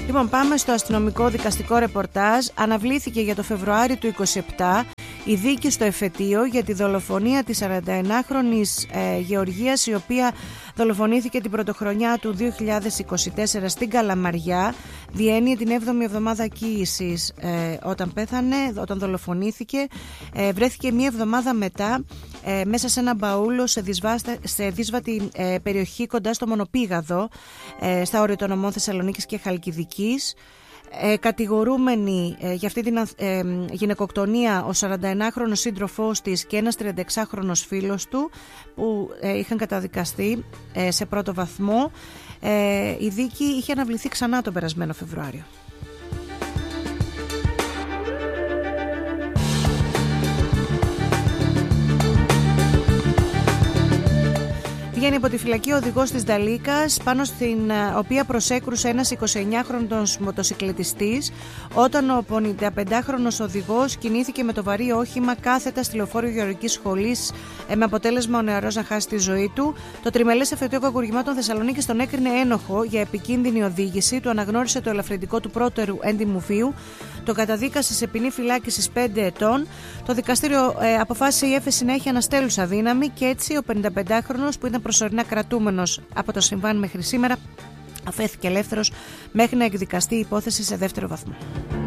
Λοιπόν, πάμε στο αστυνομικό δικαστικό ρεπορτάζ. Αναβλήθηκε για το Φεβρουάριο του 2027 η δίκη στο εφετείο για τη δολοφονία της 49χρονης Γεωργίας, η οποία δολοφονήθηκε την πρωτοχρονιά του 2024 στην Καλαμαριά. Διένυε την 7η εβδομάδα κύησης όταν πέθανε, όταν δολοφονήθηκε. Βρέθηκε μία εβδομάδα μετά μέσα σε ένα μπαούλο σε δύσβατη περιοχή κοντά στο Μονοπήγαδο, στα όρια των νομών Θεσσαλονίκης και Χαλκιδικής. Κατηγορούμενοι για αυτή την γυναικοκτονία ο 41χρονος σύντροφός της και ένας 36χρονος φίλος του, που είχαν καταδικαστεί σε πρώτο βαθμό. Η δίκη είχε αναβληθεί ξανά τον περασμένο Φεβρουάριο. Βγαίνει από τη φυλακή ο οδηγός της Νταλίκας, πάνω στην οποία προσέκρουσε ένας 29χρονος μοτοσικλετιστής, όταν ο 55χρονος οδηγός κινήθηκε με το βαρύ όχημα κάθετα στη λεωφόρο Γεωργικής Σχολής, με αποτέλεσμα ο νεαρός να χάσει τη ζωή του. Το τριμελές εφετείο κακουργημάτων Θεσσαλονίκης τον έκρινε ένοχο για επικίνδυνη οδήγηση, του αναγνώρισε το ελαφρυντικό του πρώτερου έντιμου βίου, το καταδίκασε σε ποινή φυλάκισης 5 ετών. Το δικαστήριο αποφάσισε η έφεση να έχει αναστέλουσα δύναμη και έτσι ο 55χρονος, που ήταν προσωρινά κρατούμενος από το συμβάν μέχρι σήμερα, αφέθηκε ελεύθερος μέχρι να εκδικαστεί η υπόθεση σε δεύτερο βαθμό.